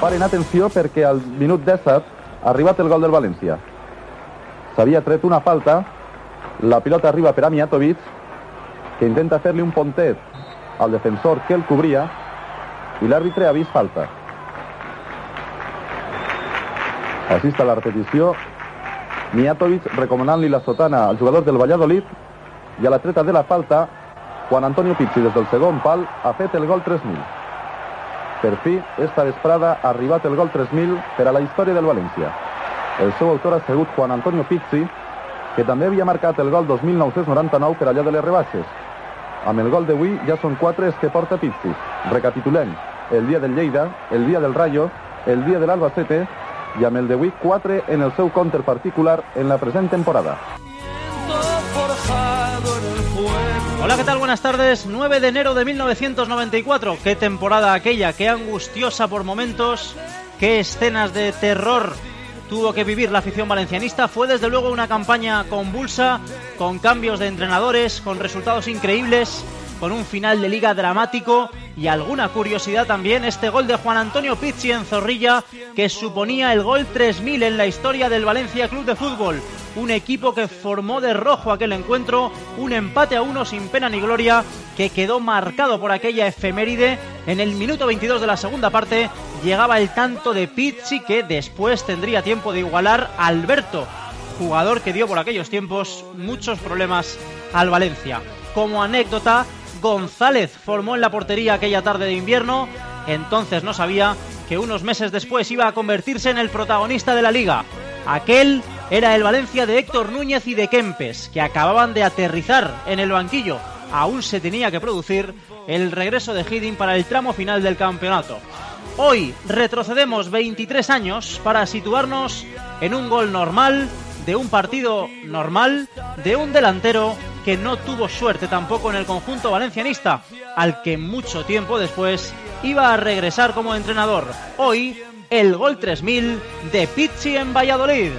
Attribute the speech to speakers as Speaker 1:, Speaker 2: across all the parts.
Speaker 1: Paren atenció perquè al minut 17 ha arribat el gol del València. S'havia tret una falta, la pilota arriba per a Mijatovic, que intenta fer-li un pontet al defensor que el cobria, i l'àrbitre ha vist falta. Així està la repetició. Mijatovic recomanant-li la sotana al jugador del Valladolid, i a la treta de la falta, Juan Antonio Pizzi des del segon pal ha fet el gol 3.000. Per fi, esta vesprada ha arribat el gol 3.000 per a la història del València. El seu autor ha sigut Juan Antonio Pizzi, que també havia marcat el gol 2.999 per allà de les rebaixes. Amb el gol d'avui ja són 4 els que porta Pizzi. Recapitulem: el dia del Lleida, el dia del Rayo, el dia de l'Albacete, i amb el d'avui 4 en el seu compte particular en la present temporada.
Speaker 2: Hola, ¿qué tal? Buenas tardes. 9 de enero de 1994. Qué temporada aquella, qué angustiosa por momentos, qué escenas de terror tuvo que vivir la afición valencianista. Fue desde luego una campaña convulsa, con cambios de entrenadores, con resultados increíbles, con un final de liga dramático y alguna curiosidad también. Este gol de Juan Antonio Pizzi en Zorrilla, que suponía el gol 3000 en la historia del Valencia Club de Fútbol. Un equipo que formó de rojo aquel encuentro, un empate a 1 sin pena ni gloria, que quedó marcado por aquella efeméride. En el minuto 22 de la segunda parte llegaba el tanto de Pizzi, que después tendría tiempo de igualar a Alberto, jugador que dio por aquellos tiempos muchos problemas al Valencia. Como anécdota, González formó en la portería aquella tarde de invierno. Entonces no sabía que unos meses después iba a convertirse en el protagonista de la liga. Aquel era el Valencia de Héctor Núñez y de Kempes, que acababan de aterrizar en el banquillo. Aún se tenía que producir el regreso de Hiddink para el tramo final del campeonato. Hoy retrocedemos 23 años para situarnos en un gol normal, de un partido normal, de un delantero que no tuvo suerte tampoco en el conjunto valencianista, al que mucho tiempo después iba a regresar como entrenador. Hoy, el gol 3000 de Pizzi en Valladolid.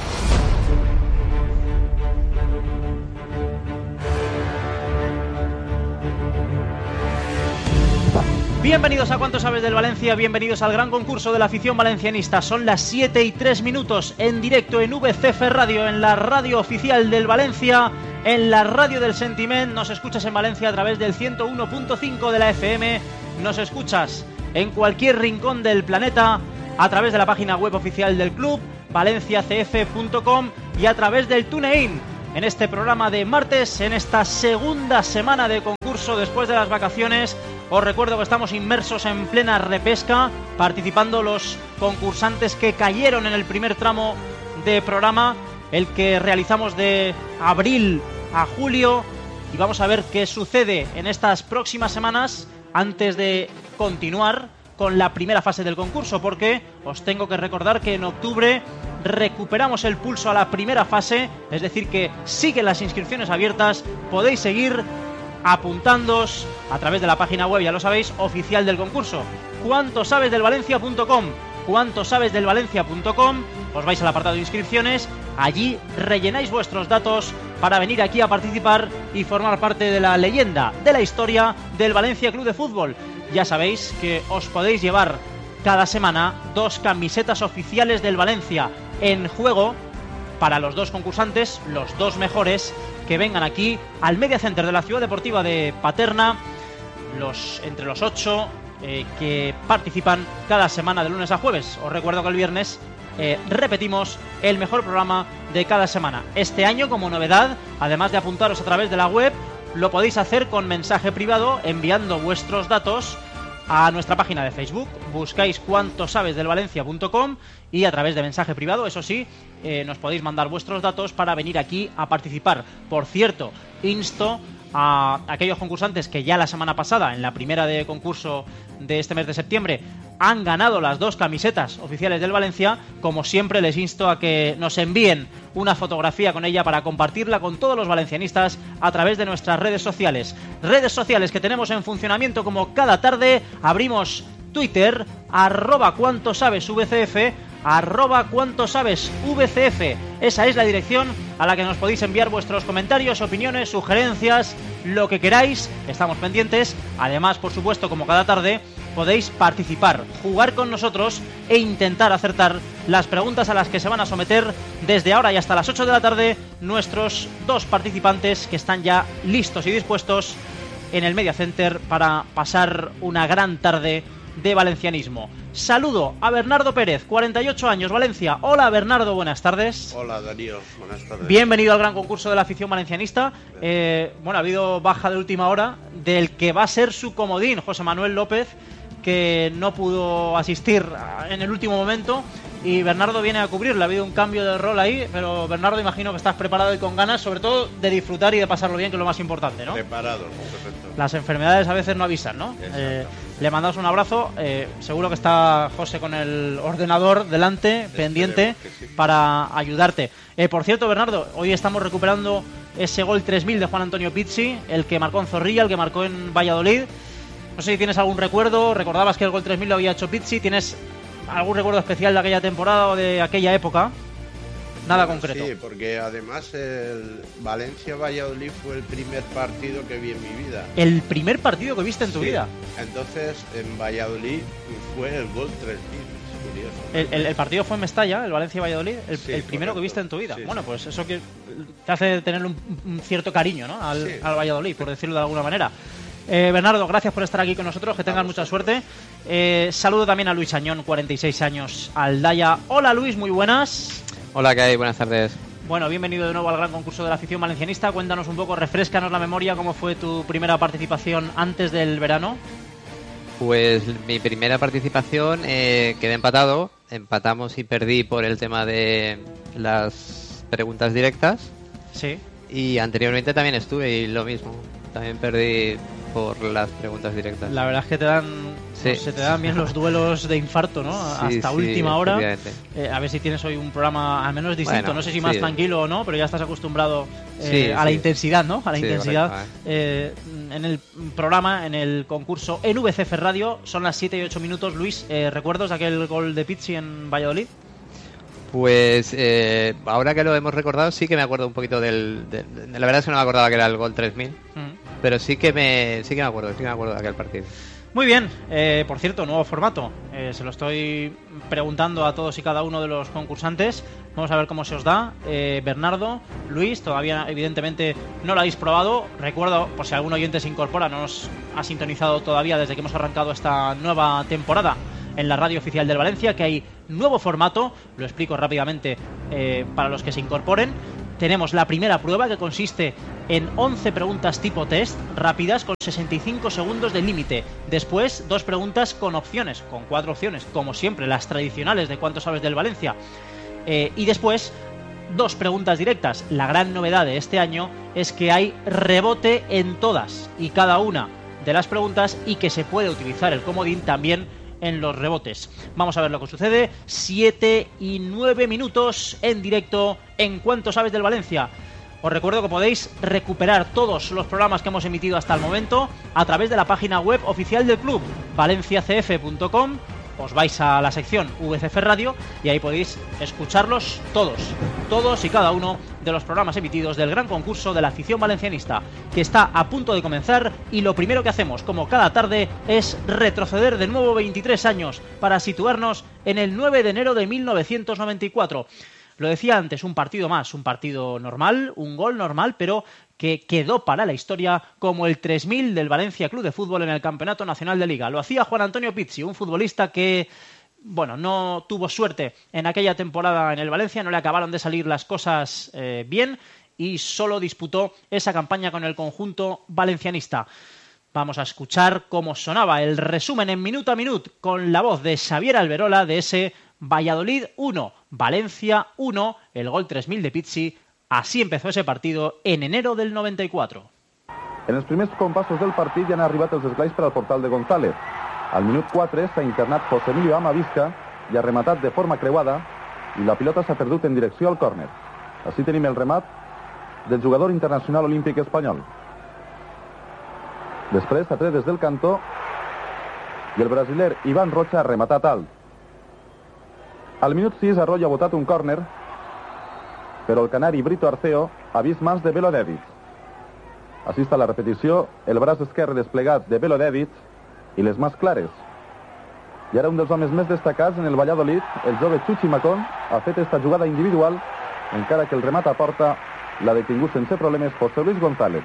Speaker 2: Bienvenidos a Cuánto Sabes del Valencia, bienvenidos al gran concurso de la afición valencianista. Son las 7:03 en directo en VCF Radio, en la radio oficial del Valencia, en la radio del Sentiment. Nos escuchas en Valencia a través del 101.5 de la FM, nos escuchas en cualquier rincón del planeta a través de la página web oficial del club, valenciacf.com, y a través del TuneIn. En este programa de martes, en esta segunda semana de concurso después de las vacaciones, os recuerdo que estamos inmersos en plena repesca, participando los concursantes que cayeron en el primer tramo de programa, el que realizamos de abril a julio, y vamos a ver qué sucede en estas próximas semanas antes de continuar con la primera fase del concurso, porque os tengo que recordar que en octubre recuperamos el pulso a la primera fase, es decir que siguen las inscripciones abiertas, podéis seguir apuntándoos a través de la página web, ya lo sabéis, oficial del concurso, cuantosabesdelvalencia.com, cuantosabesdelvalencia.com, os vais al apartado de inscripciones, allí rellenáis vuestros datos para venir aquí a participar y formar parte de la leyenda, de la historia del Valencia Club de Fútbol. Ya sabéis que os podéis llevar cada semana 2 camisetas oficiales del Valencia en juego para los 2 concursantes, los 2 mejores, que vengan aquí al Media Center de la Ciudad Deportiva de Paterna, entre los 8 que participan cada semana de lunes a jueves. Os recuerdo que el viernes repetimos el mejor programa de cada semana. Este año, como novedad, además de apuntaros a través de la web, lo podéis hacer con mensaje privado enviando vuestros datos a nuestra página de Facebook. Buscáis cuantosabesdelvalencia.com y a través de mensaje privado, eso sí, nos podéis mandar vuestros datos para venir aquí a participar. Por cierto, insto a aquellos concursantes que ya la semana pasada, en la primera de concurso de este mes de septiembre, han ganado las 2 camisetas oficiales del Valencia. Como siempre, les insto a que nos envíen una fotografía con ella para compartirla con todos los valencianistas a través de nuestras redes sociales. Redes sociales que tenemos en funcionamiento como cada tarde. Abrimos Twitter, @cuantosabesvcf, @cuantosabesvcf. Esa es la dirección a la que nos podéis enviar vuestros comentarios, opiniones, sugerencias, lo que queráis. Estamos pendientes. Además, por supuesto, como cada tarde, podéis participar, jugar con nosotros e intentar acertar las preguntas a las que se van a someter desde ahora y hasta las 8 de la tarde nuestros 2 participantes que están ya listos y dispuestos en el Media Center para pasar una gran tarde de valencianismo. Saludo a Bernardo Pérez, 48 años, Valencia. Hola Bernardo, buenas tardes.
Speaker 3: Hola Darío, buenas tardes.
Speaker 2: Bienvenido al gran concurso de la afición valencianista. Ha habido baja de última hora del que va a ser su comodín, José Manuel López, que no pudo asistir en el último momento y Bernardo viene a cubrirle. Ha habido un cambio de rol ahí, pero Bernardo, imagino que estás preparado y con ganas, sobre todo de disfrutar y de pasarlo bien, que es lo más importante, ¿no?
Speaker 3: Preparado, perfecto.
Speaker 2: Las enfermedades a veces no avisan, ¿no? Le mandamos un abrazo. Seguro que está José con el ordenador delante, pendiente, sí, para ayudarte. Por cierto, Bernardo, hoy estamos recuperando ese gol 3000 de Juan Antonio Pizzi, el que marcó en Zorrilla, el que marcó en Valladolid. No sé si tienes algún recuerdo, recordabas que el gol 3000 lo había hecho Pizzi, ¿tienes algún recuerdo especial de aquella temporada o de aquella época? Nada concreto.
Speaker 3: Sí, porque además el Valencia-Valladolid fue el primer partido que vi en mi vida.
Speaker 2: ¿El primer partido que viste en tu vida?
Speaker 3: Entonces en Valladolid fue el gol 3000. Curioso.
Speaker 2: El partido fue en Mestalla, el Valencia-Valladolid, el primero que viste en tu vida.
Speaker 3: Sí,
Speaker 2: bueno, pues eso que te hace tener un cierto cariño, ¿no? al Valladolid, por decirlo de alguna manera. Bernardo, gracias por estar aquí con nosotros, que tengas mucha suerte. Saludo también a Luis Añón, 46 años, Aldaya. Hola Luis, muy buenas.
Speaker 4: Hola, ¿qué hay? Buenas tardes.
Speaker 2: Bueno, bienvenido de nuevo al gran concurso de la afición valencianista. Cuéntanos un poco, refréscanos la memoria, ¿cómo fue tu primera participación antes del verano?
Speaker 4: Pues mi primera participación quedé empatado. Empatamos y perdí por el tema de las preguntas directas.
Speaker 2: Sí.
Speaker 4: Y anteriormente también estuve y lo mismo. También perdí por las preguntas directas.
Speaker 2: La verdad es que se te dan bien los duelos de infarto, ¿no? Hasta última hora. A ver si tienes hoy un programa al menos distinto. Bueno, no sé si más tranquilo o no, pero ya estás acostumbrado a la intensidad, ¿no? A la intensidad. Correcto, en el programa, en el concurso en VCF Radio, son las 7 y 8 minutos. Luis, ¿recuerdos de aquel gol de Pizzi en Valladolid?
Speaker 4: Pues ahora que lo hemos recordado, sí que me acuerdo un poquito la verdad es que no me acordaba que era el gol 3000, pero sí que me acuerdo de aquel partido.
Speaker 2: Muy bien, por cierto, nuevo formato. Se lo estoy preguntando a todos y cada uno de los concursantes. Vamos a ver cómo se os da. Bernardo, Luis, todavía evidentemente no lo habéis probado. Recuerdo, por si algún oyente se incorpora, no nos ha sintonizado todavía desde que hemos arrancado esta nueva temporada en la radio oficial del Valencia, que hay nuevo formato. Lo explico rápidamente para los que se incorporen. Tenemos la primera prueba, que consiste en 11 preguntas tipo test, rápidas, con 65 segundos de límite. Después, 2 preguntas con opciones, con 4 opciones, como siempre, las tradicionales de cuánto sabes del Valencia. Y después, 2 preguntas directas. La gran novedad de este año es que hay rebote en todas y cada una de las preguntas, y que se puede utilizar el comodín también en los rebotes. Vamos a ver lo que sucede. 7 y 9 minutos en directo en Cuánto Sabes del Valencia. Os recuerdo que podéis recuperar todos los programas que hemos emitido hasta el momento a través de la página web oficial del club, valenciacf.com. Os vais a la sección VCF Radio y ahí podéis escucharlos todos y cada uno de los programas emitidos del gran concurso de la afición valencianista, que está a punto de comenzar. Y lo primero que hacemos, como cada tarde, es retroceder de nuevo 23 años para situarnos en el 9 de enero de 1994. Lo decía antes, un partido más, un partido normal, un gol normal, pero que quedó para la historia como el 3000 del Valencia Club de Fútbol en el Campeonato Nacional de Liga. Lo hacía Juan Antonio Pizzi, un futbolista que, no tuvo suerte en aquella temporada en el Valencia, no le acabaron de salir las cosas bien, y solo disputó esa campaña con el conjunto valencianista. Vamos a escuchar cómo sonaba el resumen en minuto a minuto con la voz de Xavier Alberola de ese Valladolid 1, Valencia 1, el gol 3000 de Pizzi. Así empezó ese partido en enero del 94.
Speaker 1: En els primers compassos del partit ja han arribat els esglais per al portal de González. Al minut 4 s'ha internat José Emilio Amavisca i ha rematat de forma creuada, i la pilota s'ha perdut en direcció al córner. Així tenim el remat del jugador internacional olímpic espanyol. Després s'ha tret des del cantó i el brasiler Iván Rocha ha rematat alt. Al minut 6 Arroyo ha botat un córner, però el canari Brito Arceo ha vist mans de Belo Dédit. Així està la repetició, el braç esquerre desplegat de Belo Dédit i les mans clares I ara un dels homes més destacats en el Valladolid, el jove Chuchi Macón, ha fet esta jugada individual, encara que el remat a porta l'ha detingut sense problemes José Luis González.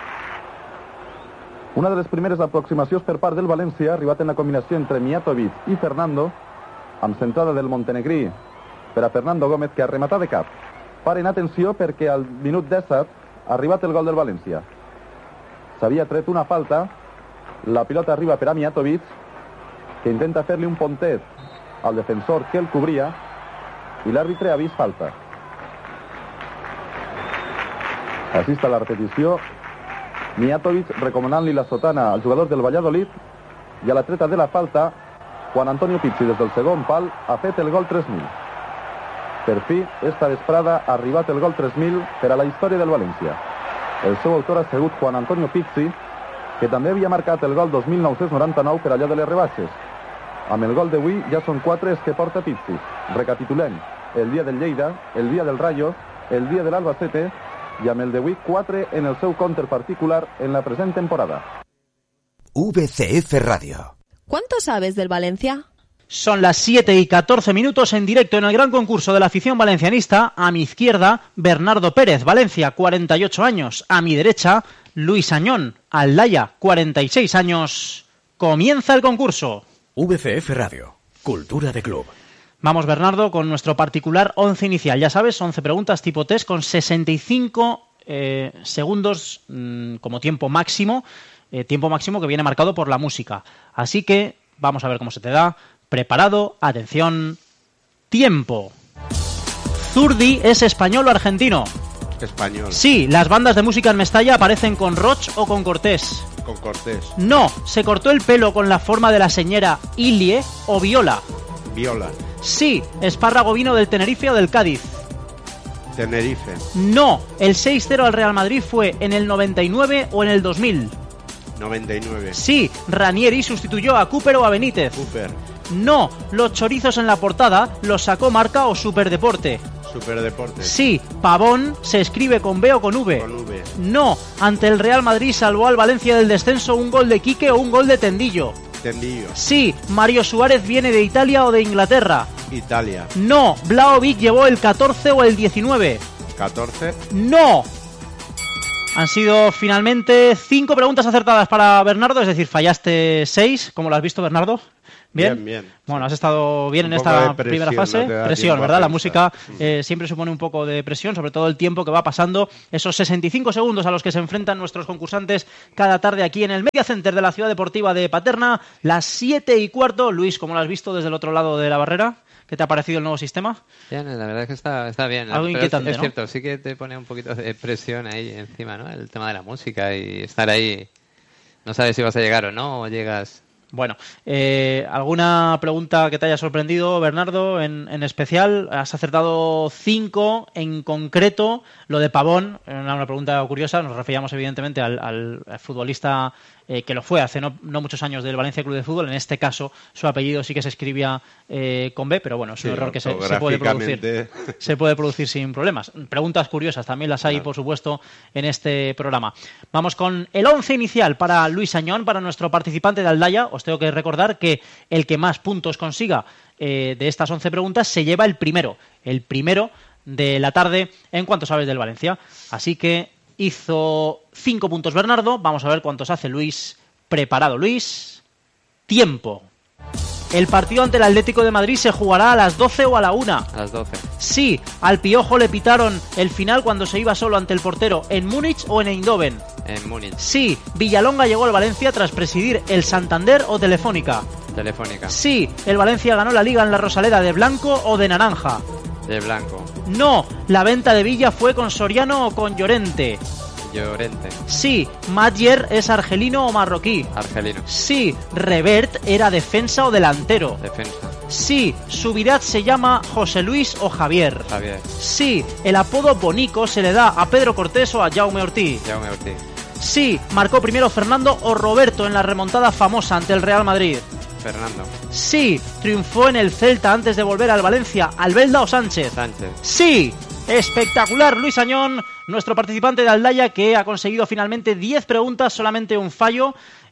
Speaker 1: Una de les primeres aproximacions per part del València ha arribat en la combinació entre Mijatovic i Fernando, amb centrada del montenegrí per a Fernando Gómez, que ha rematat de cap. Paren atenció perquè al minut 17 ha arribat el gol del València. S'havia tret una falta, la pilota arriba per a Mijatovic, que intenta fer-li un pontet al defensor que el cobria, i l'àrbitre ha vist falta. Així està la repetició. Mijatovic recomanant-li la sotana al jugador del Valladolid, i a la treta de la falta, Juan Antonio Pizzi des del segon pal ha fet el gol 3.000. Per fi, esta vesprada ha arribat el gol 3.000 per a la història del València. El seu autor ha sigut Juan Antonio Pizzi, que també havia marcat el gol 2.999 per allò de les rebaixes. Amb el gol d'avui ja són 4 els que porta Pizzi. Recapitulem: el dia del Lleida, el dia del Rayo, el dia de l'Albacete, i amb el d'avui 4 en el seu compte particular en la present temporada.
Speaker 5: VCF Radio.
Speaker 6: ¿Cuánto sabes del Valencia?
Speaker 2: Son las 7:14 en directo en el gran concurso de la afición valencianista. A mi izquierda, Bernardo Pérez, Valencia, 48 años. A mi derecha, Luis Añón, Aldaya, 46 años. Comienza el concurso.
Speaker 5: VCF Radio. Cultura de club.
Speaker 2: Vamos, Bernardo, con nuestro particular 11 inicial. Ya sabes, 11 preguntas tipo test con 65 segundos como tiempo máximo que viene marcado por la música. Así que vamos a ver cómo se te da. Preparado, atención, tiempo. ¿Zurdi es español o argentino?
Speaker 3: Español.
Speaker 2: Sí, las bandas de música en Mestalla aparecen con Roch o con Cortés.
Speaker 3: Con Cortés.
Speaker 2: No, se cortó el pelo con la forma de la señora Ilie o Viola.
Speaker 3: Viola.
Speaker 2: Sí, espárrago vino del Tenerife o del Cádiz.
Speaker 3: Tenerife.
Speaker 2: No, el 6-0 al Real Madrid fue en el 99 o en el 2000.
Speaker 3: 99.
Speaker 2: Sí, Ranieri sustituyó a Cooper o a Benítez.
Speaker 3: Cooper.
Speaker 2: No, los chorizos en la portada los sacó Marca o Superdeporte.
Speaker 3: Superdeporte.
Speaker 2: Sí, Pavón se escribe con B o con V.
Speaker 3: Con V.
Speaker 2: No, ante el Real Madrid salvó al Valencia del descenso un gol de Quique o un gol de Tendillo.
Speaker 3: Tendillo.
Speaker 2: Sí, Mario Suárez viene de Italia o de Inglaterra.
Speaker 3: Italia.
Speaker 2: No, Vlahovic llevó el 14 o el 19.
Speaker 3: 14.
Speaker 2: No. Han sido finalmente 5 preguntas acertadas para Bernardo, es decir, fallaste 6. ¿Cómo lo has visto, Bernardo? ¿Bien?
Speaker 3: Bien.
Speaker 2: Bueno, has estado bien en esta primera fase. Presión, ¿verdad? La música siempre supone un poco de presión, sobre todo el tiempo que va pasando. Esos 65 segundos a los que se enfrentan nuestros concursantes cada tarde aquí en el Media Center de la Ciudad Deportiva de Paterna. Las 7:15. Luis, ¿cómo lo has visto desde el otro lado de la barrera? ¿Qué te ha parecido el nuevo sistema?
Speaker 4: Bien, la verdad es que está bien.
Speaker 2: Algo inquietante,
Speaker 4: es
Speaker 2: ¿no?
Speaker 4: cierto, sí que te pone un poquito de presión ahí encima, ¿no? El tema de la música y estar ahí. No sabes si vas a llegar o no, o llegas...
Speaker 2: Bueno, ¿alguna pregunta que te haya sorprendido, Bernardo, en especial? Has acertado 5 en concreto. Lo de Pavón, una pregunta curiosa, nos referíamos evidentemente al futbolista que lo fue hace no muchos años del Valencia Club de Fútbol. En este caso, su apellido sí que se escribía con B, pero bueno, es un error que se puede producir. Se puede producir sin problemas. Preguntas curiosas también las hay, claro, por supuesto, en este programa. Vamos con el 11 inicial para Luis Añón, para nuestro participante de Aldaya. Os tengo que recordar que el que más puntos consiga de estas 11 preguntas se lleva el primero de la tarde en cuanto sabes del Valencia. Así que hizo 5 puntos Bernardo, vamos a ver cuántos hace Luis. Preparado, Luis. Tiempo. El partido ante el Atlético de Madrid se jugará a las 12 o a la 1.
Speaker 4: A las 12.
Speaker 2: Sí, al Piojo le pitaron el final cuando se iba solo ante el portero, ¿en Múnich o en Eindhoven?
Speaker 4: En Múnich.
Speaker 2: Sí, Villalonga llegó al Valencia tras presidir el Santander o Telefónica.
Speaker 4: Telefónica.
Speaker 2: Sí, el Valencia ganó la Liga en la Rosaleda, ¿de blanco o de naranja?
Speaker 4: De blanco.
Speaker 2: No, la venta de Villa fue con Soriano o con Llorente.
Speaker 4: Llorente.
Speaker 2: Sí, Madjer es argelino o marroquí.
Speaker 4: Argelino.
Speaker 2: Sí, Revert era defensa o delantero.
Speaker 4: Defensa.
Speaker 2: Sí, Subirats se llama José Luis o Javier.
Speaker 4: Javier.
Speaker 2: Sí, el apodo Bonico se le da a Pedro Cortés o a Jaume Ortiz.
Speaker 4: Jaume Ortiz.
Speaker 2: Sí, marcó primero Fernando o Roberto en la remontada famosa ante el Real Madrid.
Speaker 4: Fernando.
Speaker 2: Sí, triunfó en el Celta antes de volver al Valencia, Albelda o Sánchez.
Speaker 4: Sánchez.
Speaker 2: Sí, espectacular Luis Añón, nuestro participante de Aldaya, que ha conseguido finalmente 10 preguntas, solamente un fallo.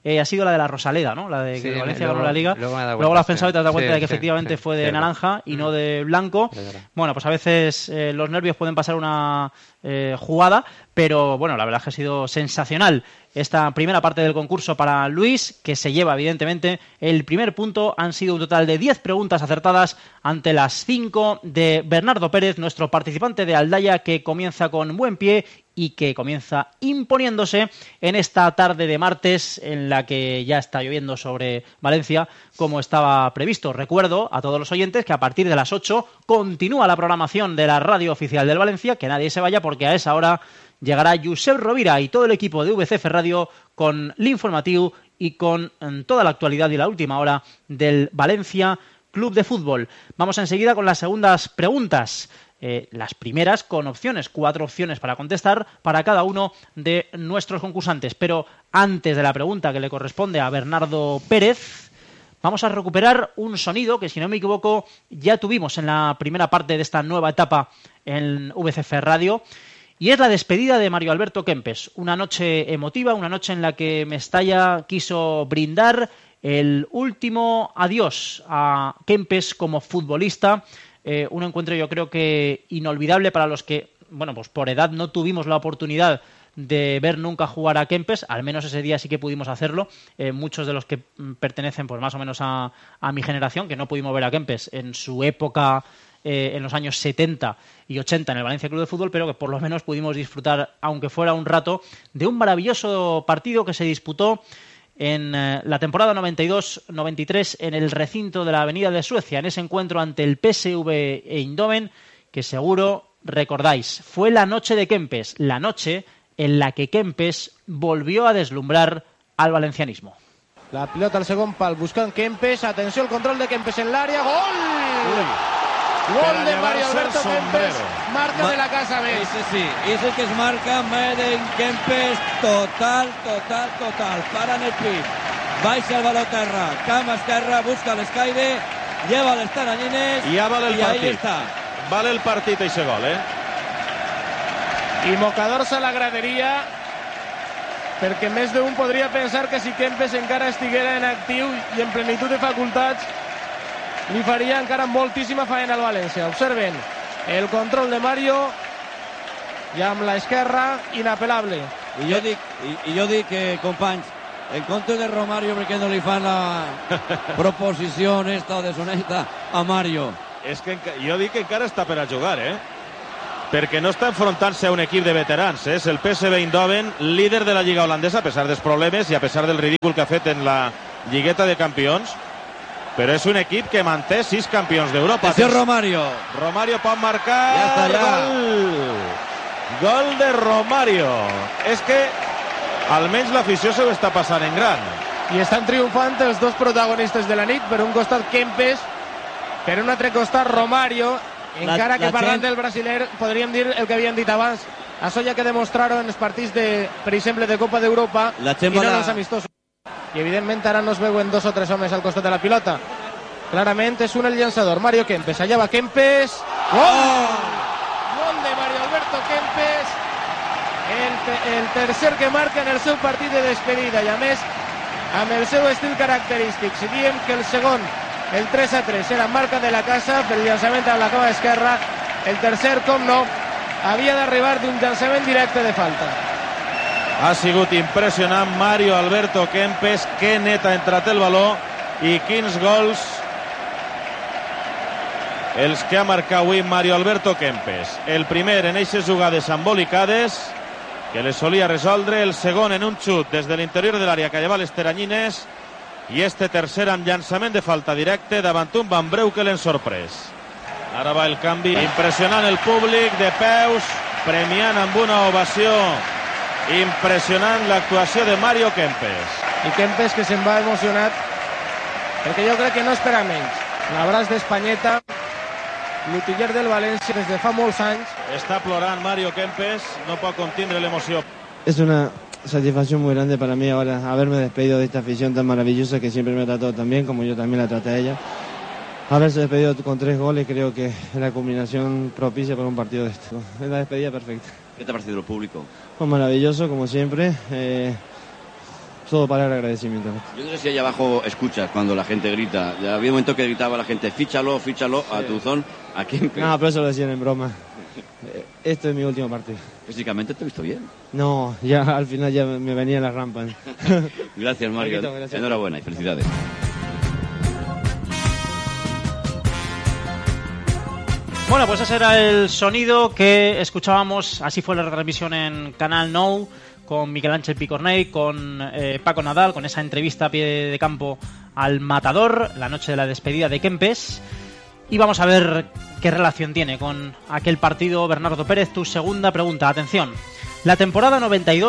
Speaker 2: ha sido la de la Rosaleda, ¿no? La de que
Speaker 4: Sí,
Speaker 2: Valencia
Speaker 4: luego-
Speaker 2: ganó la Liga.
Speaker 4: luego
Speaker 2: Luego lo has pensado y te has dado cuenta de que
Speaker 4: Sí,
Speaker 2: efectivamente
Speaker 4: sí,
Speaker 2: fue de
Speaker 4: cierto.
Speaker 2: naranja y no de blanco.
Speaker 4: Es verdad.
Speaker 2: Bueno, pues a veces los nervios pueden pasar una jugada, pero bueno, la verdad es que ha sido sensacional esta primera parte del concurso para Luis, que se lleva evidentemente el primer punto. Han sido un total de 10 preguntas acertadas ante las 5 de Bernardo Pérez, nuestro participante de Aldaya, que comienza con buen pie y que comienza imponiéndose en esta tarde de martes en la que ya está lloviendo sobre Valencia como estaba previsto. Recuerdo a todos los oyentes que a partir de las 8 continúa la programación de la radio oficial del Valencia, que nadie se vaya porque a esa hora llegará Josep Rovira y todo el equipo de VCF Radio con l'informatiu y con toda la actualidad y la última hora del Valencia Club de Fútbol. Vamos enseguida con las segundas preguntas. Las primeras con opciones, 4 opciones para contestar para cada uno de nuestros concursantes. Pero antes de la pregunta que le corresponde a Bernardo Pérez, vamos a recuperar un sonido que, si no me equivoco, ya tuvimos en la primera parte de esta nueva etapa en VCF Radio. Y es la despedida de Mario Alberto Kempes. Una noche emotiva, una noche en la que Mestalla quiso brindar el último adiós a Kempes como futbolista. Un encuentro, yo creo que inolvidable para los que, bueno, pues por edad no tuvimos la oportunidad de ver nunca jugar a Kempes. Al menos ese día sí que pudimos hacerlo. Muchos de los que pertenecen pues más o menos a mi generación, que no pudimos ver a Kempes en su época, en los años 70 y 80 en el Valencia Club de Fútbol, pero que por lo menos pudimos disfrutar, aunque fuera un rato, de un maravilloso partido que se disputó en la temporada 92-93 en el recinto de la Avenida de Suecia, en ese encuentro ante el PSV Eindhoven, que seguro recordáis. Fue la noche de Kempes, la noche en la que Kempes volvió a deslumbrar al valencianismo.
Speaker 7: La pilota al segon pal, buscant Kempes, atenció el control de Kempes en l'àrea, gol! Gol de Mario Alberto Kempes, marca de la casa B.
Speaker 8: Ese que es marca Meden Kempes, total. Para en el pit, baixa el baló terra, cama esquerra, busca l'escaire, lleva les taranyines
Speaker 9: i ja vale el partit.
Speaker 8: ahí està.
Speaker 9: Vale el partit, eixe gol,
Speaker 7: I mocadors a la graderia, perquè més d'un podria pensar que si Kempes encara estiguera en actiu i en plenitud de facultats, li faria encara moltíssima faena al València. Observen el control de Mario i amb l'esquerra inapel·lable.
Speaker 8: I jo dic companys, en compte de Romario, perquè no li fan la proposició honesta o deshonesta a Mario?
Speaker 9: És que jo dic que encara està per a jugar, perquè no està enfrontant-se a un equip de veterans. És el PSV Eindhoven, líder de la Lliga holandesa, a pesar dels problemes i a pesar del ridícul que ha fet en la Lligueta de Campions. Però és un equip que manté 6 campions d'Europa.
Speaker 8: Atenció Romario.
Speaker 9: Romario pot marcar.
Speaker 8: Ja està, ja.
Speaker 9: Gol de Romario. És que almenys l'afició se ho està passant en gran.
Speaker 7: I estan triomfant els dos protagonistes de la nit. Per un costat Kempes, per un altre costat Romario. Encara que parlant del brasiler podríem dir el que havíem dit abans. Això ja que demostraron en els partits, per exemple, de Copa d'Europa i no en els amistosos. I evidentment ara no es veuen 2 o 3 homes al costat de la pilota. Clarament és un el llançador, Mario Kempes. Allà va Kempes. Gol! Gol de Mario Alberto Kempes. El tercer que marca en el seu partit de despedida i a més amb el seu estil característic. Si diem que el segon, el 3-3, era marca de la casa pel llançament amb la cama esquerra, el tercer, com no, havia d'arribar d'un llançament directe de falta.
Speaker 9: Ha sigut impressionant Mario Alberto Kempes, que net ha entrat el baló i quins gols els que ha marcat avui Mario Alberto Kempes. El primer en eixes jugades embolicades que les solia resoldre, el segon en un xut des de l'interior de l'àrea que lleva les teranyines i este tercer amb llançament de falta directe davant un Van Breu que l'han sorprès. Ara va el canvi, impressionant el públic de peus, premiant amb una ovació impressionant l'actuació de Mario Kempes.
Speaker 7: I Kempes que se'n va emocionat perquè jo crec que no espera menys. L'abraç d'Espanyeta, l'utiller del València des de fa molts anys.
Speaker 9: Está plorant Mario Kempes, no pot contindre l'emoció.
Speaker 10: Es una satisfacción muy grande para mí ahora haberme despedido de esta afición tan maravillosa que siempre me ha tratado tan bien como yo también la traté a ella. Haberse despedido con 3 goles creo que es la culminación propicia para un partido de esto. Es la despedida perfecta.
Speaker 11: ¿Qué te ha parecido el público?
Speaker 10: Pues maravilloso, como siempre. todo para el agradecimiento.
Speaker 11: Yo no sé si allá abajo escuchas cuando la gente grita. Ya había un momento que gritaba la gente, fíchalo a Tuzón, a Kempes.
Speaker 10: No, pero eso lo decían en broma. Este es mi último partido.
Speaker 11: Físicamente te he visto bien.
Speaker 10: No, ya al final ya me venían las rampas.
Speaker 11: Gracias, Mario.
Speaker 10: Gracias.
Speaker 11: Enhorabuena y felicidades.
Speaker 2: Bueno, pues ese era el sonido que escuchábamos, así fue la retransmisión en Canal Nou, con Miguel Ángel Picornell, con Paco Nadal, con esa entrevista a pie de campo al matador, la noche de la despedida de Kempes. Y vamos a ver qué relación tiene con aquel partido. Bernardo Pérez, tu segunda pregunta, atención. La temporada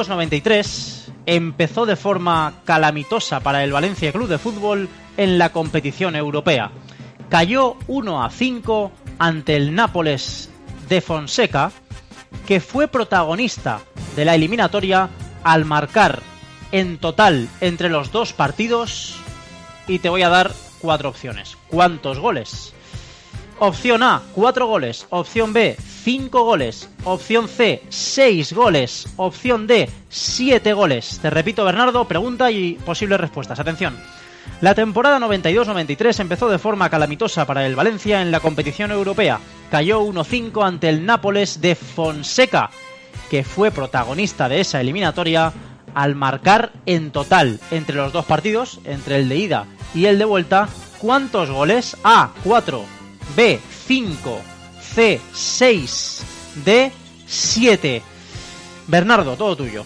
Speaker 2: 92-93 empezó de forma calamitosa para el Valencia Club de Fútbol en la competición europea. Cayó 1-5 ante el Nápoles de Fonseca, que fue protagonista de la eliminatoria al marcar en total entre los dos partidos, y te voy a dar 4 opciones. ¿Cuántos goles? Opción A, 4 goles. Opción B, 5 goles. Opción C, 6 goles. Opción D, 7 goles. Te repito, Bernardo, pregunta y posibles respuestas. Atención. La temporada 92-93 empezó de forma calamitosa para el Valencia en la competición europea. Cayó 1-5 ante el Nápoles de Fonseca, que fue protagonista de esa eliminatoria al marcar en total entre los dos partidos, entre el de ida y el de vuelta, ¿cuántos goles? A, 4, B, 5, C, 6, D, 7. Bernardo, todo tuyo.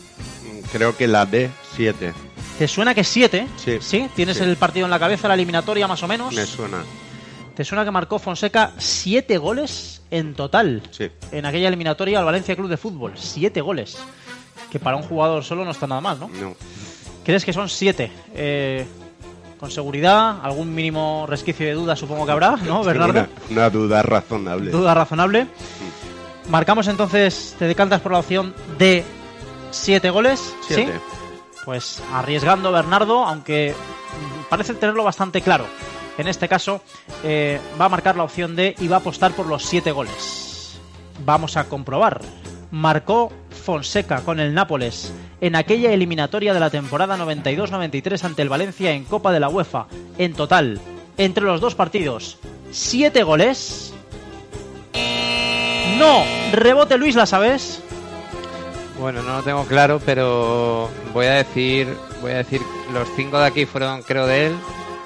Speaker 3: Creo que la D, 7.
Speaker 2: ¿Te suena que 7?
Speaker 3: Sí.
Speaker 2: ¿Sí? ¿Tienes
Speaker 3: sí.
Speaker 2: el partido en la cabeza, la eliminatoria más o menos?
Speaker 3: Me suena.
Speaker 2: ¿Te suena que marcó Fonseca 7 goles en total?
Speaker 3: Sí.
Speaker 2: En aquella eliminatoria al Valencia Club de Fútbol. 7 goles. Que para un jugador solo no está nada mal, ¿no?
Speaker 3: No.
Speaker 2: ¿Crees que son 7? Con seguridad, algún mínimo resquicio de duda supongo que habrá, ¿no, Bernardo?
Speaker 3: Una duda razonable.
Speaker 2: Duda razonable. Marcamos entonces, te decantas por la opción de 7 goles.
Speaker 3: 7.
Speaker 2: ¿Sí? Pues arriesgando, Bernardo, aunque parece tenerlo bastante claro. En este caso va a marcar la opción D y va a apostar por los 7 goles. Vamos a comprobar. Marcó Fonseca con el Nápoles en aquella eliminatoria de la temporada 92-93 ante el Valencia en Copa de la UEFA. En total, entre los dos partidos, 7 goles. No, rebote Luis, ¿la sabes?
Speaker 4: Bueno, no lo tengo claro, pero voy a decir los 5 de aquí fueron, creo, de él.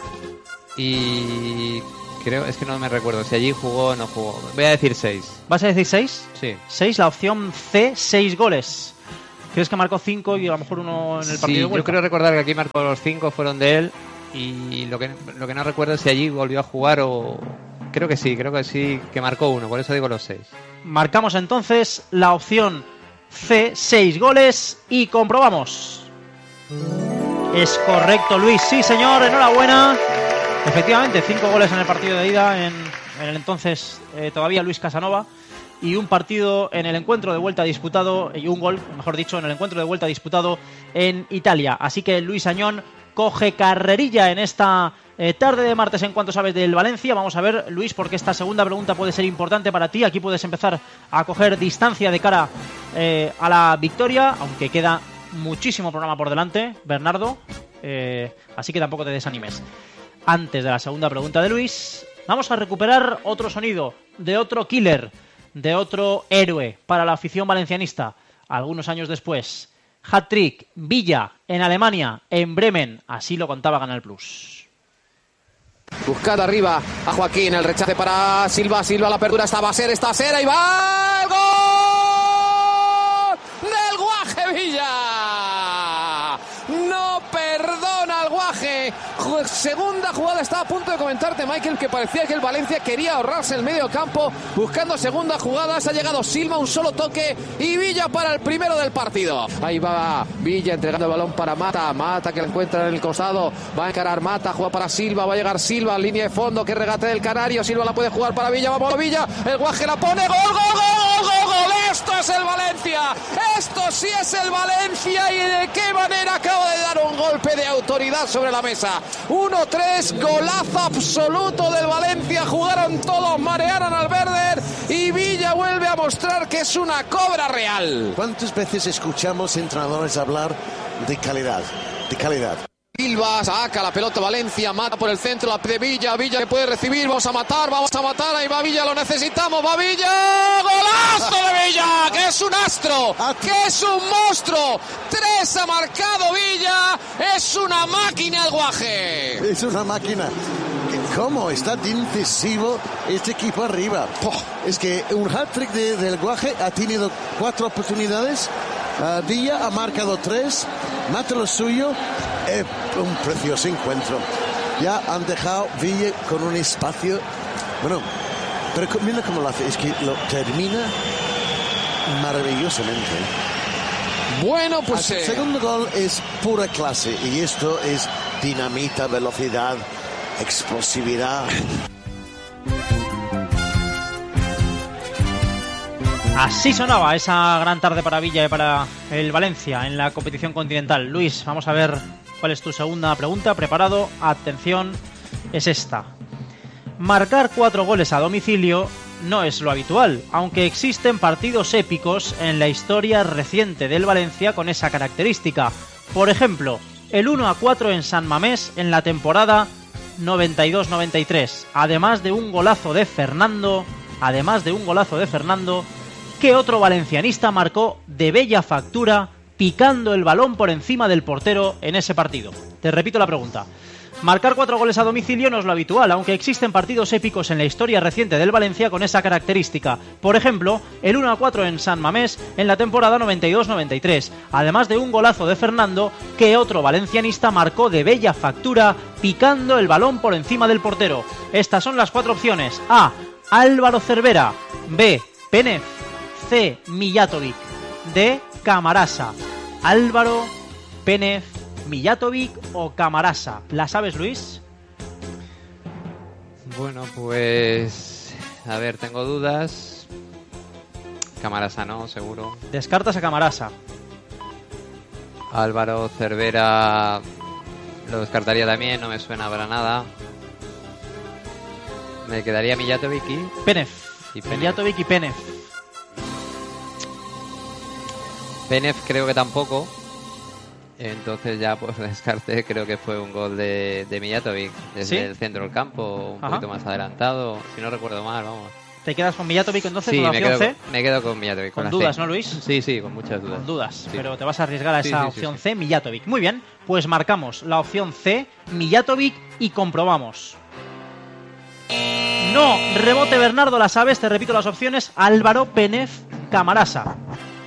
Speaker 4: Y creo, es que no me recuerdo si allí jugó o no jugó. Voy a decir 6.
Speaker 2: ¿Vas a decir 6?
Speaker 4: Sí.
Speaker 2: 6, la opción C, 6 goles. ¿Crees que marcó 5 y a lo mejor uno en el partido de vuelta?
Speaker 4: Yo creo recordar que aquí marcó los 5 fueron de él. Y lo que no recuerdo es si allí volvió a jugar o... Creo que sí, que marcó uno, por eso digo los 6.
Speaker 2: Marcamos entonces la opción C, 6 goles, y comprobamos. Es correcto, Luis, sí señor, enhorabuena. Efectivamente, 5 goles en el partido de ida en el entonces todavía Luis Casanova, y un partido en el encuentro de vuelta disputado, y un gol, mejor dicho, en el encuentro de vuelta disputado en Italia. Así que Luis Añón coge carrerilla en esta tarde de martes en cuanto sabes del Valencia. Vamos a ver, Luis, porque esta segunda pregunta puede ser importante para ti. Aquí puedes empezar a coger distancia de cara a la victoria, aunque queda muchísimo programa por delante, Bernardo, así que tampoco te desanimes. Antes de la segunda pregunta de Luis, vamos a recuperar otro sonido de otro killer, de otro héroe para la afición valencianista. Algunos años después, hat-trick, Villa, en Alemania, en Bremen, así lo contaba Canal Plus.
Speaker 12: Buscada arriba a Joaquín, el rechace para Silva, la apertura está Baser y va el gol del Guaje Villa. No perdona al Guaje. Segunda jugada, estaba a punto de comentarte, Michael, que parecía que el Valencia quería ahorrarse el medio campo buscando segunda jugada. Se ha llegado Silva, un solo toque y Villa para el primero del partido. Ahí va Villa entregando el balón para Mata que lo encuentra en el costado, va a encarar Mata, juega para Silva, va a llegar Silva, línea de fondo, que regate del Canario, Silva la puede jugar para Villa, vamos a Villa, el Guaje la pone, gol. Esto es el Valencia, esto sí es el Valencia, y de qué manera acaba de dar un golpe de autoridad sobre la mesa. 1-3, golazo absoluto del Valencia, jugaron todos, marearon al Werder y Villa vuelve a mostrar que es una cobra real.
Speaker 13: ¿Cuántas veces escuchamos entrenadores hablar de calidad? de calidad.
Speaker 12: Silva saca la pelota Valencia, mata por el centro, la de Villa que puede recibir, vamos a matar, ahí va Villa, lo necesitamos, va Villa, golazo de Villa, que es un astro, que es un monstruo, 3 ha marcado Villa, es una máquina el Guaje.
Speaker 13: Es una máquina. ¿Cómo está de incisivo este equipo arriba? Es que un hat-trick del Guaje ha tenido 4 oportunidades. Villa ha marcado 3, mata lo suyo, un precioso encuentro. Ya han dejado Villa con un espacio, bueno, pero mira cómo lo hace, es que lo termina maravillosamente.
Speaker 12: Bueno, pues
Speaker 13: el segundo gol es pura clase y esto es dinamita, velocidad, explosividad.
Speaker 2: Así sonaba esa gran tarde para Villa y para el Valencia en la competición continental. Luis, vamos a ver cuál es tu segunda pregunta. Preparado, atención, es esta. Marcar 4 goles a domicilio no es lo habitual, aunque existen partidos épicos en la historia reciente del Valencia con esa característica. Por ejemplo, el 1-4 en San Mamés en la temporada 92-93, además de un golazo de Fernando, ¿qué otro valencianista marcó de bella factura picando el balón por encima del portero en ese partido? Te repito la pregunta. Marcar 4 goles a domicilio no es lo habitual, aunque existen partidos épicos en la historia reciente del Valencia con esa característica. Por ejemplo, el 1-4 en San Mamés en la temporada 92-93. Además de un golazo de Fernando, ¿qué otro valencianista marcó de bella factura picando el balón por encima del portero? Estas son las 4 opciones. A. Álvaro Cervera. B. Penef. C. Mijatovic. D. Camarasa. Álvaro, Penef, Mijatovic o Camarasa. ¿La sabes, Luis?
Speaker 4: Bueno, pues... A ver, tengo dudas. Camarasa no, seguro.
Speaker 2: Descartas a Camarasa.
Speaker 4: Álvaro Cervera lo descartaría también, no me suena para nada. Me quedaría Mijatovic y...
Speaker 2: Penef. Mijatovic y Penef.
Speaker 4: Penef creo que tampoco. Entonces ya por descarte creo que fue un gol de Mijatovic desde el centro del campo, un poquito más adelantado, si no recuerdo mal, vamos.
Speaker 2: ¿Te quedas con Mijatovic entonces?
Speaker 4: Sí,
Speaker 2: con la opción C?
Speaker 4: Me quedo con Mijatovic.
Speaker 2: Con dudas, ¿no, Luis?
Speaker 4: Sí, con muchas dudas.
Speaker 2: Con dudas,
Speaker 4: sí.
Speaker 2: Pero te vas a arriesgar a esa opción C, Mijatovic. Muy bien, pues marcamos la opción C, Mijatovic, y comprobamos. No, rebote Bernardo, la sabes, te repito las opciones: Álvaro, Penef, Camarasa.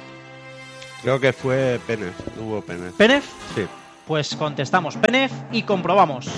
Speaker 3: Creo que fue Penef, hubo Penef.
Speaker 2: ¿Penef?
Speaker 3: Sí.
Speaker 2: Pues contestamos Penef y comprobamos.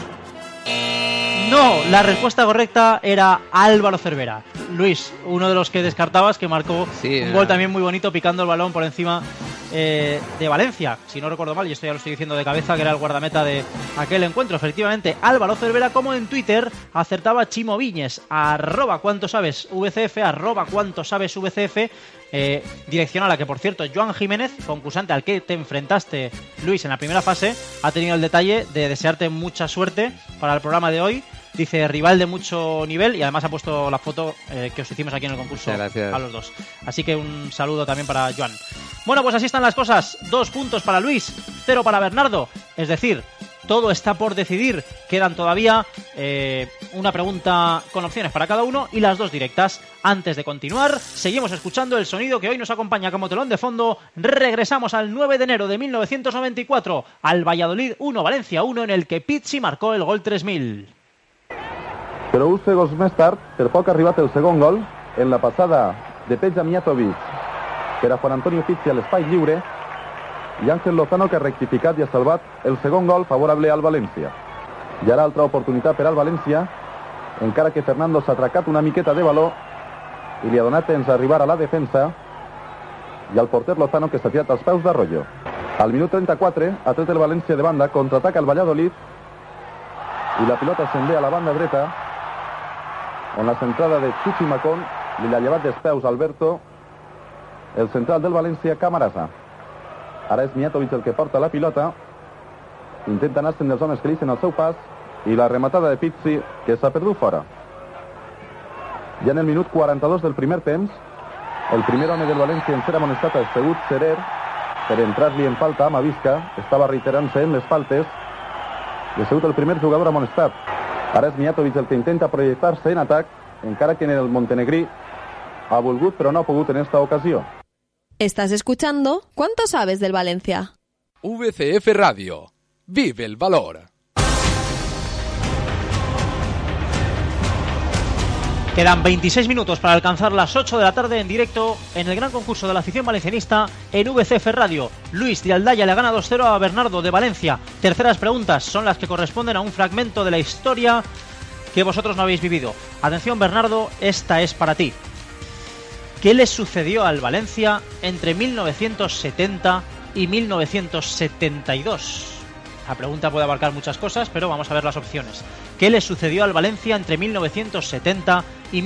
Speaker 2: No, la respuesta correcta era Álvaro Cervera. Luis, uno de los que descartabas, que marcó un gol también muy bonito picando el balón por encima de Valencia. Si no recuerdo mal, y esto ya lo estoy diciendo de cabeza, que era el guardameta de aquel encuentro. Efectivamente, Álvaro Cervera, como en Twitter acertaba Chimo Viñes, @cuantosabesvcf, @cuantosabesvcf, dirección a la que, por cierto, Joan Jiménez, concursante al que te enfrentaste, Luis, en la primera fase, ha tenido el detalle de desearte mucha suerte para el programa de hoy. Dice, rival de mucho nivel, y además ha puesto la foto que os hicimos aquí en el concurso a los dos. Así que un saludo también para Joan. Bueno, pues así están las cosas. 2 puntos para Luis, 0 para Bernardo. Es decir, todo está por decidir. Quedan todavía una pregunta con opciones para cada uno y las 2 directas. Antes de continuar, seguimos escuchando el sonido que hoy nos acompaña como telón de fondo. Regresamos al 9 de enero de 1994, al Valladolid 1, Valencia 1, en el que Pizzi marcó el gol 3000.
Speaker 1: Però uns segons més tard, per poc ha arribat el segon gol en la passada de Peja Mijatovic per a Juan Antonio Pizzi a l'espai lliure, i Ángel Lozano, que ha rectificat i ha salvat el segon gol favorable al València. I ara altra oportunitat per al València, encara que Fernando s'ha atracat una miqueta de baló i li ha donat temps a arribar a la defensa, i al porter Lozano, que s'ha tirat als peus d'Arroyo. Al minut 34 ha tret el València de banda, contraataca el Valladolid i la pilota se'n ve a la banda dreta, on la centrada de Chuchi Macón li l'ha llevat dels peus Alberto, el central del València, Camarasa. Ara és Mijatovic el que porta la pilota, intenta anar-se'n dels homes que li ixen al seu pas, i la rematada de Pizzi, que s'ha perdut fora. Ja en el minut 42 del primer temps, el primer home del València en ser amonestat ha sigut Serer, per entrar-li en falta a Mavisca, estava reiterant-se en les faltes i ha sigut el primer jugador amonestat. Ara és Mijatovic el que intenta projectar-se en atac, encara que en el montenegrí ha volgut però no ha pogut en esta ocasió.
Speaker 6: Estás escuchando ¿Cuánto sabes del Valencia?
Speaker 14: VCF Radio. Vive el valor.
Speaker 2: Quedan 26 minutos para alcanzar las 8 de la tarde en directo en el gran concurso de la afición valencianista en VCF Radio. Luis de Aldaya le gana 2-0 a Bernardo de Valencia. Terceras preguntas son las que corresponden a un fragmento de la historia que vosotros no habéis vivido. Atención, Bernardo, esta es para ti. ¿Qué le sucedió al Valencia entre 1970 y 1972? La pregunta puede abarcar muchas cosas, pero vamos a ver las opciones. ¿Qué le sucedió al Valencia entre 1970 y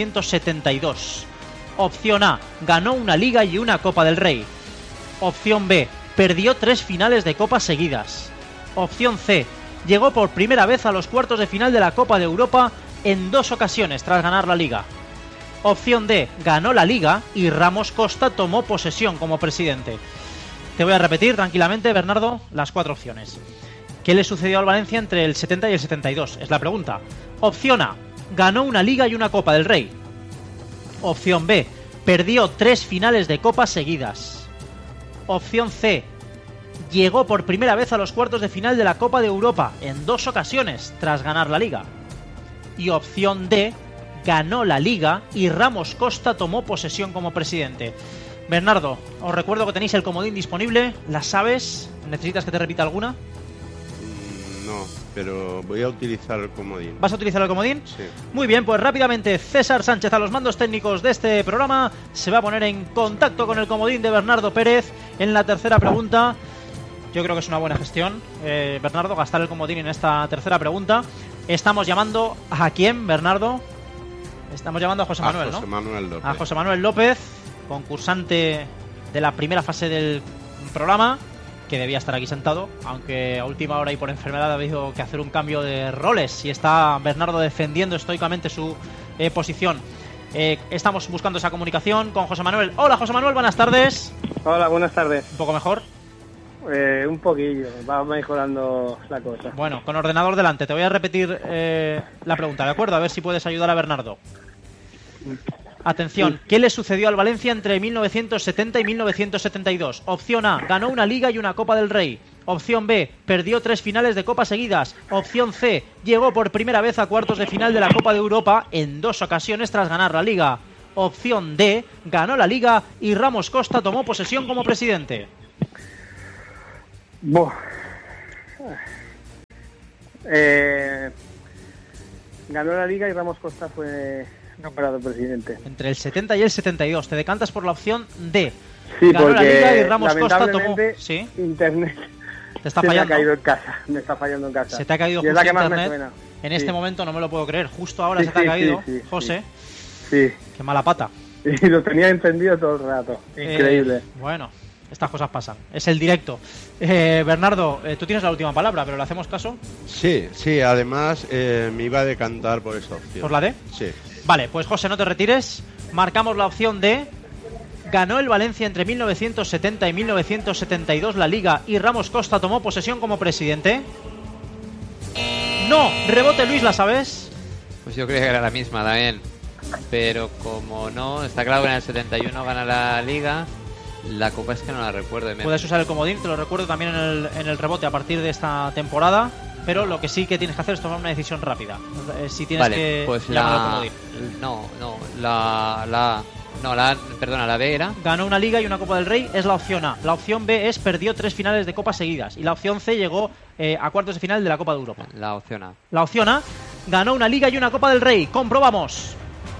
Speaker 2: 1972? Opción A, ganó una Liga y una Copa del Rey. Opción B, perdió 3 finales de Copa seguidas. Opción C, llegó por primera vez a los cuartos de final de la Copa de Europa en 2 ocasiones tras ganar la Liga. Opción D, ganó la Liga y Ramos Costa tomó posesión como presidente. Te voy a repetir tranquilamente, Bernardo, las 4 opciones. ¿Qué le sucedió al Valencia entre el 70 y el 72? Es la pregunta. Opción A, ganó una Liga y una Copa del Rey. Opción B, perdió 3 finales de Copa seguidas. Opción C, llegó por primera vez a los cuartos de final de la Copa de Europa en 2 ocasiones tras ganar la Liga. Y opción D, ganó la Liga y Ramos Costa tomó posesión como presidente. Bernardo, os recuerdo que tenéis el comodín disponible, ¿las sabes? ¿Necesitas que te repita alguna?
Speaker 3: No, pero voy a utilizar el comodín.
Speaker 2: ¿Vas a utilizar el comodín?
Speaker 3: Sí.
Speaker 2: Muy bien, pues rápidamente César Sánchez a los mandos técnicos de este programa se va a poner en contacto con el comodín de Bernardo Pérez en la tercera pregunta. Yo creo que es una buena gestión, Bernardo, gastar el comodín en esta tercera pregunta. Estamos llamando ¿a quién, Bernardo? Estamos llamando a José Manuel, ¿no? A José Manuel López, concursante de la primera fase del programa, que debía estar aquí sentado, aunque a última hora y por enfermedad ha habido que hacer un cambio de roles y está Bernardo defendiendo estoicamente su posición. Estamos buscando esa comunicación con José Manuel. Hola, José Manuel, buenas tardes.
Speaker 15: Hola, buenas tardes.
Speaker 2: ¿Un poco mejor?
Speaker 15: Un poquillo, va mejorando la cosa.
Speaker 2: Bueno, con ordenador delante, te voy a repetir la pregunta, ¿de acuerdo? A ver si puedes ayudar a Bernardo. Atención, ¿qué le sucedió al Valencia entre 1970 y 1972? Opción A, ganó una Liga y una Copa del Rey. Opción B, perdió 3 finales de Copa seguidas. Opción C, llegó por primera vez a cuartos de final de la Copa de Europa en 2 ocasiones tras ganar la Liga. Opción D, ganó la Liga y Ramos Costa tomó posesión como presidente.
Speaker 15: Ganó la Liga y Ramos Costa fue nombrado presidente.
Speaker 2: Entre el 70 y el 72. Te decantas por la opción D.
Speaker 15: Sí,
Speaker 2: ganó la Liga y Ramos Costa tomó...
Speaker 15: ¿Sí? Internet
Speaker 2: te está fallando.
Speaker 15: Me ha caído en casa. Me está fallando en casa.
Speaker 2: Se te ha caído justo internet. En este momento no me lo puedo creer. Justo ahora se te ha caído, José.
Speaker 15: Sí.
Speaker 2: Qué mala pata.
Speaker 15: Y lo tenía encendido todo el rato. Increíble.
Speaker 2: Bueno, estas cosas pasan. Es el directo. Bernardo, tú tienes la última palabra, pero ¿le hacemos caso?
Speaker 3: Sí, además me iba a decantar por esta opción.
Speaker 2: ¿Por la D?
Speaker 3: Sí.
Speaker 2: Vale, pues José, no te retires. Marcamos la opción D. Ganó el Valencia entre 1970 y 1972 la Liga y Ramos Costa tomó posesión como presidente. No, rebote Luis, ¿la sabes?
Speaker 4: Pues yo creía que era la misma también. Pero como no, está claro que en el 71 gana la Liga. La Copa es que no la recuerdo.
Speaker 2: Puedes usar el comodín, te lo recuerdo también en el rebote a partir de esta temporada. Pero lo que sí que tienes que hacer es tomar una decisión rápida. Si tienes que
Speaker 4: pues
Speaker 2: llamar al comodín.
Speaker 4: La B era.
Speaker 2: Ganó una Liga y una Copa del Rey, es la opción A. La opción B es perdió 3 finales de Copa seguidas. Y la opción C llegó a cuartos de final de la Copa de Europa.
Speaker 4: La opción A.
Speaker 2: La opción A, ganó una Liga y una Copa del Rey. Comprobamos.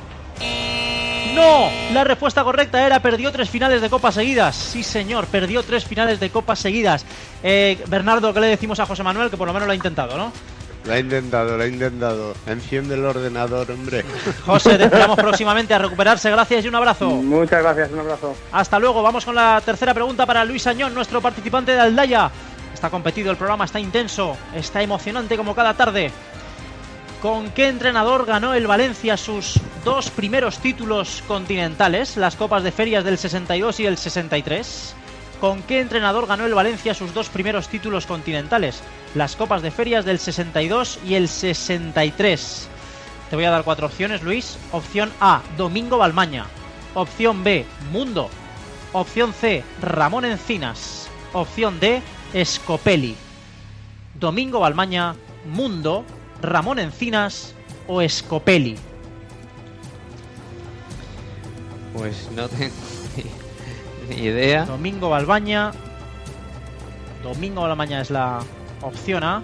Speaker 2: No, la respuesta correcta era perdió 3 finales de Copa seguidas. Sí, señor, perdió 3 finales de Copa seguidas. Bernardo, ¿qué le decimos a José Manuel? Que por lo menos lo ha intentado, ¿no?
Speaker 3: Lo ha intentado. Enciende el ordenador, hombre.
Speaker 2: José, te esperamos próximamente a recuperarse. Gracias y un abrazo.
Speaker 15: Muchas gracias, un abrazo.
Speaker 2: Hasta luego. Vamos con la tercera pregunta para Luis Añón, nuestro participante de Aldaya. Está competido el programa, está intenso, está emocionante como cada tarde. ¿Con qué entrenador ganó el Valencia sus 2 primeros títulos continentales, las Copas de Ferias del 62 y el 63? ¿Con qué entrenador ganó el Valencia sus 2 primeros títulos continentales? Las Copas de Ferias del 62 y el 63. Te voy a dar 4 opciones, Luis. Opción A, Domingo Balmaña. Opción B, Mundo. Opción C, Ramón Encinas. Opción D, Scopelli. Domingo Balmaña, Mundo, Ramón Encinas o Scopelli.
Speaker 4: Pues no tengo ni idea.
Speaker 2: Domingo Balmaña. Domingo Balmaña es la opción A.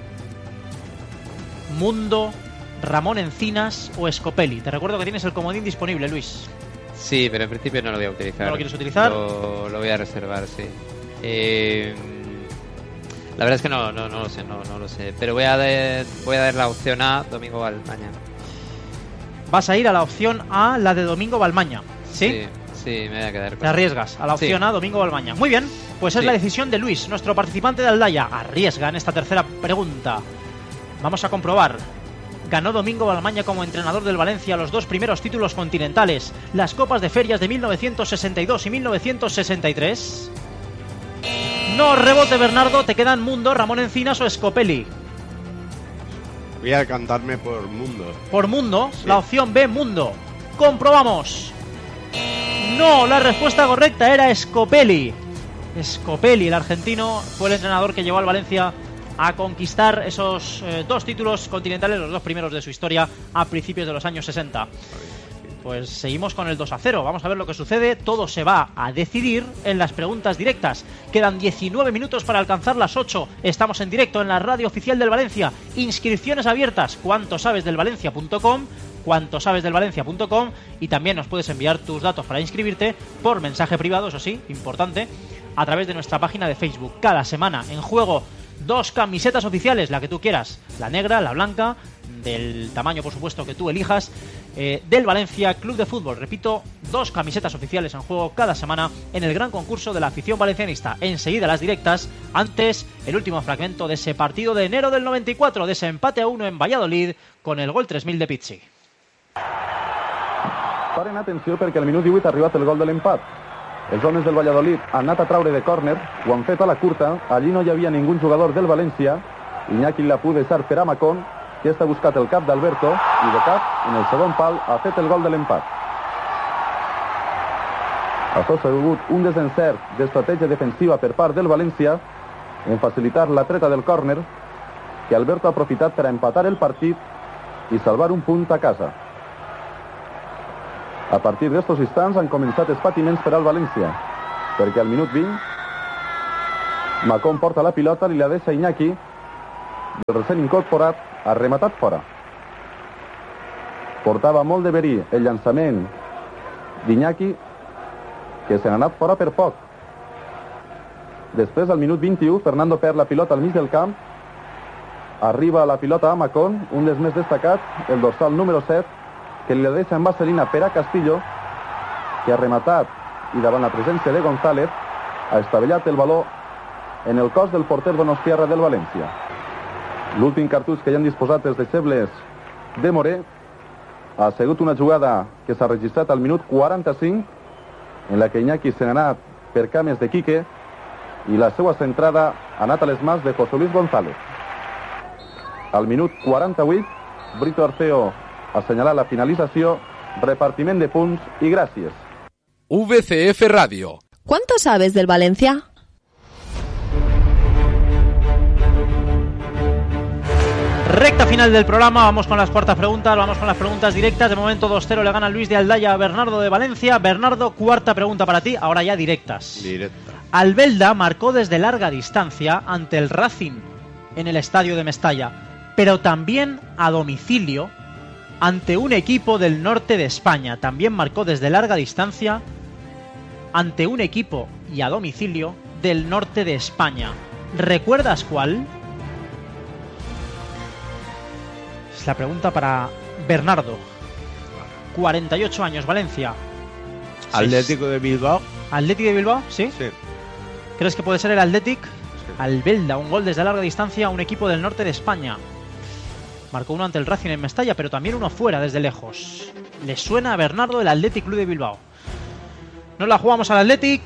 Speaker 2: Mundo, Ramón Encinas o Scopelli. Te recuerdo que tienes el comodín disponible, Luis.
Speaker 4: Sí, pero en principio no lo voy a utilizar.
Speaker 2: ¿No lo quieres utilizar?
Speaker 4: Lo voy a reservar, sí. La verdad es que no lo sé, no lo sé. Pero voy a dar la opción A, Domingo Balmaña.
Speaker 2: Vas a ir a la opción A, la de Domingo Balmaña, ¿sí?
Speaker 4: Sí, me voy a quedar con...
Speaker 2: Te arriesgas a la opción A, Domingo Balmaña. Muy bien, pues es la decisión de Luis, nuestro participante de Aldaya. Arriesga en esta tercera pregunta. Vamos a comprobar. Ganó Domingo Balmaña como entrenador del Valencia los 2 primeros títulos continentales, las Copas de Ferias de 1962 y 1963. No, rebote Bernardo, te quedan Mundo, Ramón Encinas o Scopelli.
Speaker 3: Voy a cantarme por Mundo.
Speaker 2: Por Mundo, sí. La opción B, Mundo. Comprobamos. No, la respuesta correcta era Scopelli. Scopelli, el argentino, fue el entrenador que llevó al Valencia a conquistar esos 2 títulos continentales, los 2 primeros de su historia, a principios de los años 60. Pues seguimos con el 2-0. Vamos a ver lo que sucede. Todo se va a decidir en las preguntas directas. Quedan 19 minutos para alcanzar las 8. Estamos en directo en la radio oficial del Valencia. Inscripciones abiertas. cuantosabesdelvalencia.com. cuantosabesdelvalencia.com. Y también nos puedes enviar tus datos para inscribirte por mensaje privado, eso sí, importante, a través de nuestra página de Facebook. Cada semana en juego 2 camisetas oficiales, la que tú quieras, la negra, la blanca, del tamaño por supuesto que tú elijas, del Valencia Club de Fútbol. Repito, 2 camisetas oficiales en juego cada semana en el gran concurso de la afición valencianista. Enseguida las directas, antes el último fragmento de ese partido de enero del 94, de ese empate a 1 en Valladolid con el gol 3000 de Pizzi.
Speaker 1: Paren atenció perquè al minut 18 ha arribat el gol de l'empat. Els homes del Valladolid han anat a traure de córner, ho han fet a la curta, allí no hi havia ningú jugador del València, Iñaki la pudo deixar per a Macón, que està buscat el cap d'Alberto, i de cap, en el segon pal, ha fet el gol de l'empat. Això s'ha hagut un desencert d'estratègia defensiva per part del València en facilitar la treta del córner, que Alberto ha aprofitat per a empatar el partit i salvar un punt a casa. A partir d'estos instants han començat els patiments per al València, perquè al minut 20 Macón porta la pilota, li la deixa Iñaki i el recent incorporat ha rematat fora. Portava molt de verí el llançament d'Iñaki, que se n'ha anat fora per poc. Després, al minut 21, Fernando perd la pilota al mig del camp, arriba la pilota a Macón, un dels més destacats, el dorsal número 7, que li la deixa en vaselina per a Castillo, que ha rematat i davant la presència de González ha estavellat el baló en el cos del porter donostiarra del València. L'últim cartutx que hi han disposat els deixebles de Moré ha sigut una jugada que s'ha registrat al minut 45, en la que Iñaki se n'ha anat per cames de Quique i la seva centrada ha anat a les mans de José Luis González. Al minut 48, Brito Arceo ha assenyalat la finalització, repartiment de punts i gràcies.
Speaker 14: VCF Radio.
Speaker 6: ¿Cuánto sabes del Valencia?
Speaker 2: Recta final del programa, vamos con las cuartas preguntas, vamos con las preguntas directas. De momento 2-0 le gana Luis de Aldaya a Bernardo de Valencia. Bernardo, cuarta pregunta para ti, ahora ya directas.
Speaker 3: Directa.
Speaker 2: Albelda marcó desde larga distancia ante el Racing en el estadio de Mestalla, pero también a domicilio ante un equipo del norte de España. También marcó desde larga distancia ante un equipo y a domicilio del norte de España. ¿Recuerdas cuál? Es la pregunta para Bernardo. 48 años, Valencia.
Speaker 3: Atlético de Bilbao.
Speaker 2: ¿Atlético de Bilbao? ¿Sí?
Speaker 3: Sí.
Speaker 2: ¿Crees que puede ser el Athletic? Sí. Albelda, un gol desde larga distancia a un equipo del norte de España. Marcó uno ante el Racing en Mestalla, pero también uno fuera desde lejos. ¿Le suena a Bernardo el Athletic Club de Bilbao? Nos la jugamos al Athletic.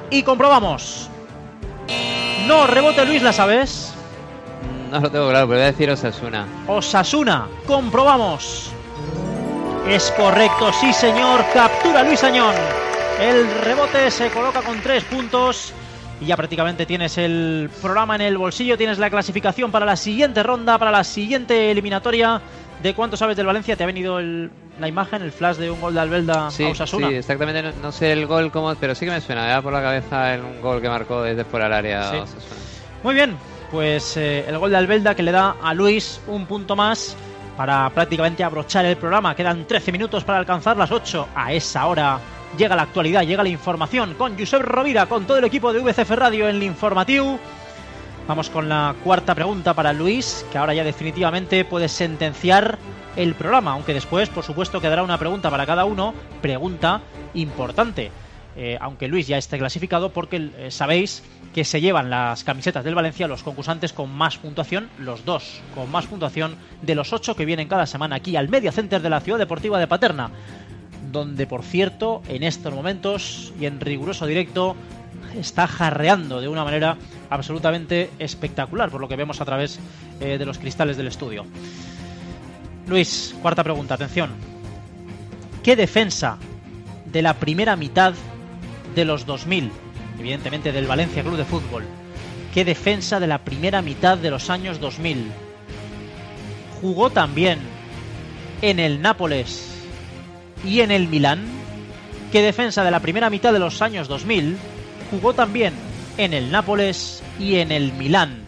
Speaker 2: y comprobamos. No, rebote Luis, ¿la sabes?
Speaker 4: No lo tengo claro, pero voy a decir Osasuna.
Speaker 2: Osasuna, comprobamos. Es correcto, sí señor, captura Luis Añón. El rebote se coloca con 3 puntos y ya prácticamente tienes el programa en el bolsillo, tienes la clasificación para la siguiente ronda, para la siguiente eliminatoria. ¿De cuánto sabes del Valencia? ¿Te ha venido la imagen, el flash de un gol de Albelda a Osasuna?
Speaker 4: Sí, exactamente, no sé el gol cómo, pero sí que me suena, por la cabeza en un gol que marcó desde fuera del área Osasuna.
Speaker 2: Muy bien, pues el gol de Albelda que le da a Luis un punto más para prácticamente abrochar el programa. Quedan 13 minutos para alcanzar las 8. A esa hora llega la actualidad, llega la información con Josep Rovira, con todo el equipo de VCF Radio en el informativo. Vamos con la cuarta pregunta para Luis, que ahora ya definitivamente puede sentenciar el programa, aunque después, por supuesto, quedará una pregunta para cada uno, pregunta importante. Aunque Luis ya esté clasificado, porque sabéis que se llevan las camisetas del Valencia los concursantes con más puntuación, los dos con más puntuación de los 8 que vienen cada semana aquí al Media Center de la Ciudad Deportiva de Paterna, donde, por cierto, en estos momentos y en riguroso directo está jarreando de una manera absolutamente espectacular, por lo que vemos a través de los cristales del estudio. Luis, cuarta pregunta, atención. ¿Qué defensa de la primera mitad de los 2000, evidentemente del Valencia Club de Fútbol, qué defensa de la primera mitad de los años 2000 jugó también en el Nápoles y en el Milán? ¿Qué defensa de la primera mitad de los años 2000 jugó también en el Nápoles y en el Milán?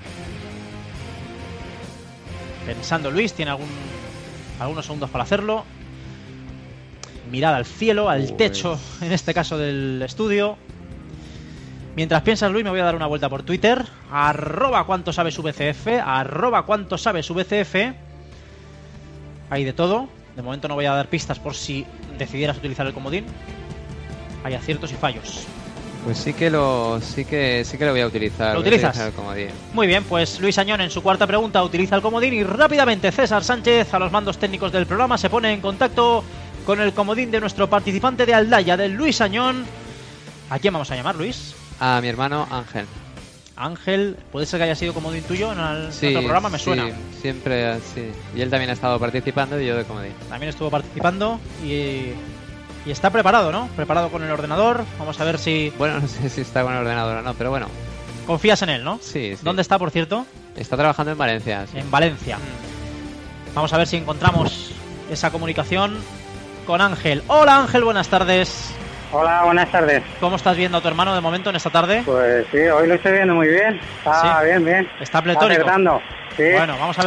Speaker 2: Pensando Luis, tiene algunos segundos para hacerlo. Mirada al cielo, al techo, en este caso del estudio. Mientras piensas, Luis, me voy a dar una vuelta por Twitter. @cuantosabesvcf, @cuantosabesvcf. Hay de todo. De momento no voy a dar pistas por si decidieras utilizar el comodín. Hay aciertos y fallos.
Speaker 4: Pues sí que lo voy a utilizar.
Speaker 2: ¿Lo utilizas?
Speaker 4: El comodín.
Speaker 2: Muy bien, pues Luis Añón en su cuarta pregunta utiliza el comodín y rápidamente César Sánchez, a los mandos técnicos del programa, se pone en contacto con el comodín de nuestro participante de Aldaya, de Luis Añón. ¿A quién vamos a llamar, Luis?
Speaker 4: A mi hermano Ángel.
Speaker 2: Ángel, ¿puede ser que haya sido comodín tuyo en otro programa? Me suena.
Speaker 4: Sí, siempre, sí. Y él también ha estado participando y yo de comodín.
Speaker 2: También estuvo participando y está preparado, ¿no? Preparado con el ordenador. Vamos a ver si...
Speaker 4: Bueno, no sé si está con el ordenador o no, pero bueno.
Speaker 2: Confías en él, ¿no?
Speaker 4: Sí.
Speaker 2: ¿Dónde está, por cierto?
Speaker 4: Está trabajando en Valencia. Sí.
Speaker 2: En Valencia. Vamos a ver si encontramos esa comunicación con Ángel. Hola Ángel, buenas tardes.
Speaker 15: Hola, buenas tardes.
Speaker 2: ¿Cómo estás viendo a tu hermano de momento en esta tarde?
Speaker 15: Pues sí, hoy lo estoy viendo muy bien. Está bien.
Speaker 2: Está pletórico.
Speaker 15: Está acertando. Sí.
Speaker 2: Bueno, vamos a